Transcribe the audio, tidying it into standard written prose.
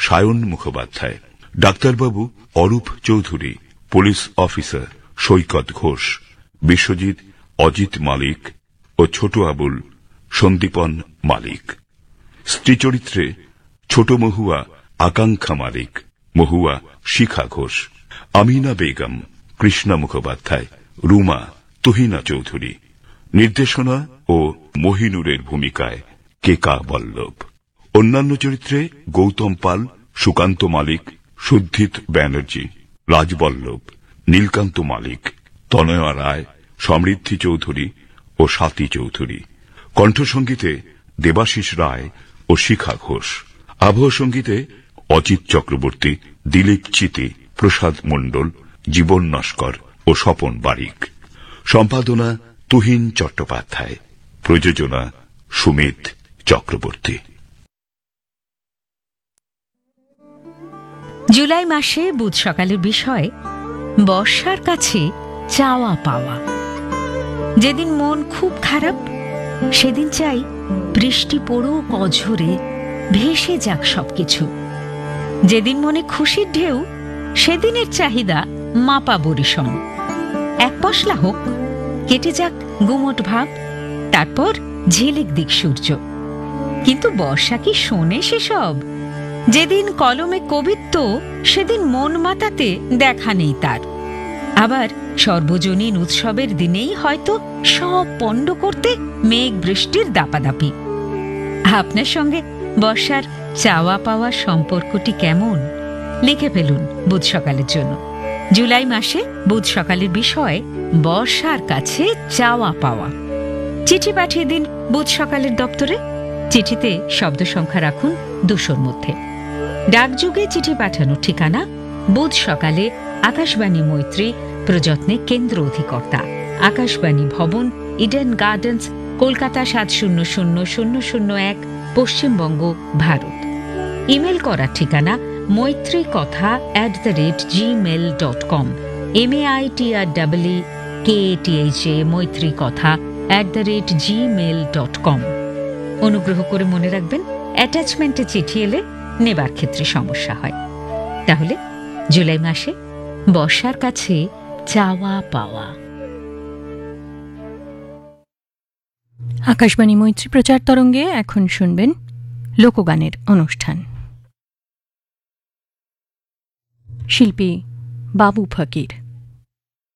সায়ন মুখোপাধ্যায়, ডাক্তারবাবু Arup Chowdhury, police officer সৈকত ঘোষ, বিশ্বজিৎ অজিত মালিক ও ছোট আবুল সন্দীপন মালিক। স্ত্রী চরিত্রে ছোট মহুয়া আকাঙ্ক্ষা মালিক, মহুয়া শিখা ঘোষ, আমিনা বেগম কৃষ্ণা মুখোপাধ্যায়, রুমা তুহিনা চৌধুরী। নির্দেশনা ও মহিনুরের ভূমিকায় কেকা বল্লভ। অন্যান্য চরিত্রে গৌতম পাল, সুকান্ত মালিক, শুদ্ধিত ব্যানার্জি, রাজবল্লভ, নীলকান্ত মালিক, তনয়া রায়, সমৃদ্ধি চৌধুরী ও স্বাতী চৌধুরী। কণ্ঠসঙ্গীতে দেবাশিস রায় ও শিখা ঘোষ। আবহ সঙ্গীতে অজিত চক্রবর্তী, দিলীপ চিতি, প্রসাদ মণ্ডল, জীবন নস্কর ও স্বপন বারিক। সম্পাদনা তুহিন চট্টোপাধ্যায়। প্রযোজনা সুমিত চক্রবর্তী। জুলাই মাসে বুধ সকালের বিষয় বর্ষার কাছে চাওয়া পাওয়া। যেদিন মন খুব খারাপ সেদিন চাই বৃষ্টি পড়ুক অঝরে, ভেসে যাক সবকিছু। যেদিন মনে খুশির ঢেউ সেদিনের চাহিদা মাপা বরিশন। এক পশলা হোক, কেটে যাক গুমট ভাব, তারপর ঝিলিক দিক সূর্য। কিন্তু বর্ষা কি শোনে সেসব? যেদিন কলমে কবিত্ব সেদিন মন মাতাতে দেখা নেই তার। আবার সর্বজনীন উৎসবের দিনেই হয়তো সব পণ্ড করতে মেঘ বৃষ্টির দাপাদাপি। আপনার সঙ্গে বর্ষার চাওয়া পাওয়ার সম্পর্কটি কেমন? লিখে ফেলুন বুধ সকালের জন্য। জুলাই মাসে বুধ সকালের বিষয় বর্ষার কাছে চাওয়া পাওয়া। চিঠি পাঠিয়ে দিন বুধ সকালের দপ্তরে। চিঠিতে শব্দ সংখ্যা রাখুন 200-র মধ্যে। ডাকযোগে চিঠি পাঠানোর ঠিকানা বুধ সকালে, আকাশবাণী মৈত্রী, প্রযত্নে কেন্দ্র অধিকর্তা, আকাশবাণী ভবন, Eden gardens, Kolkata 700001, Paschimbanga, Bharat. Email করার ঠিকানা maitrikotha@gmail.com, MAITREKATHA maitrikotha@gmail.com। অনুগ্রহ করে মনে রাখবেন, অ্যাটাচমেন্টে চিঠি এলে নেবার ক্ষেত্রে সমস্যা হয়। তাহলে জুলাই মাসে বর্ষার কাছে চাওয়া পাওয়া। আকাশবাণী মৈত্রী প্রচার তরঙ্গে এখন শুনবেন লোকগানের অনুষ্ঠান। শিল্পী বাবু ফকির।